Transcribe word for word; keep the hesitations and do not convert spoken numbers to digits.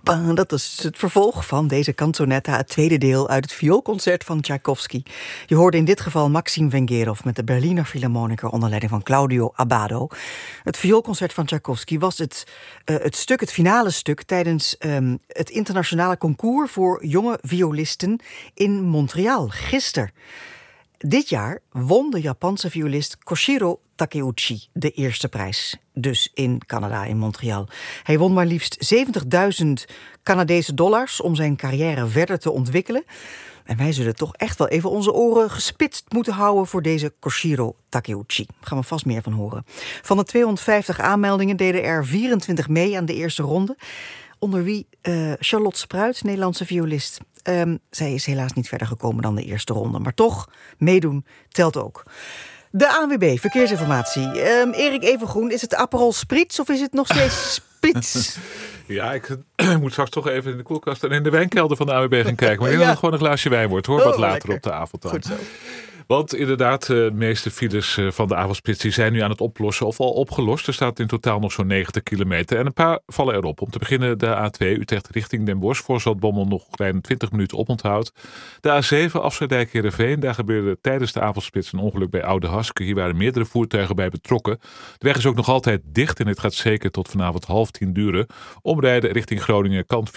pa, dat is het vervolg van deze canzonetta, het tweede deel uit het vioolconcert van Tchaikovsky. Je hoorde in dit geval Maxim Vengerov met de Berliner Philharmoniker onder leiding van Claudio Abbado. Het vioolconcert van Tchaikovsky was het, uh, het stuk, het finale stuk tijdens um, het internationale concours voor jonge violisten in Montreal gisteren. Dit jaar won de Japanse violist Koshiro Takeuchi de eerste prijs. Dus in Canada, in Montreal. Hij won maar liefst zeventigduizend Canadese dollars om zijn carrière verder te ontwikkelen. En wij zullen toch echt wel even onze oren gespitst moeten houden voor deze Koshiro Takeuchi. Daar gaan we vast meer van horen. Van de tweehonderdvijftig aanmeldingen deden er vierentwintig mee aan de eerste ronde. Onder wie uh, Charlotte Spruit, Nederlandse violist. Um, zij is helaas niet verder gekomen dan de eerste ronde. Maar toch, meedoen telt ook. De A N W B, verkeersinformatie. Um, Erik Evengroen, is het Aperol Spritz of is het nog steeds Spitz? Ja, ik moet straks toch even in de koelkast en in de wijnkelder van de A N W B gaan kijken. Maar ik denk ja. dat het gewoon een glaasje wijn wordt, hoor. Wat oh, later lekker. op de avond dan. Goed zo. Want inderdaad, de meeste files van de avondspits die zijn nu aan het oplossen of al opgelost. Er staat in totaal nog zo'n negentig kilometer en een paar vallen erop. Om te beginnen de A twee Utrecht richting Den Bosch. Voor Zaltbommel nog een kleine twintig minuten oponthoud. De A zeven Afsluitdijk Heerenveen. Daar gebeurde tijdens de avondspits een ongeluk bij Oude Haske. Hier waren meerdere voertuigen bij betrokken. De weg is ook nog altijd dicht en het gaat zeker tot vanavond half tien duren. Omrijden richting Groningen kan